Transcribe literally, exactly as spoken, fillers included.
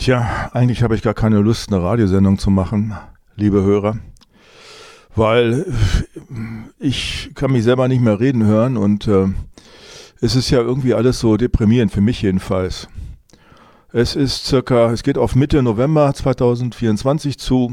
Tja, eigentlich habe ich gar keine Lust, eine Radiosendung zu machen, liebe Hörer, weil ich kann mich selber nicht mehr reden hören und äh, es ist ja irgendwie alles so deprimierend, für mich jedenfalls. Es ist circa, es geht auf Mitte November zweitausendvierundzwanzig zu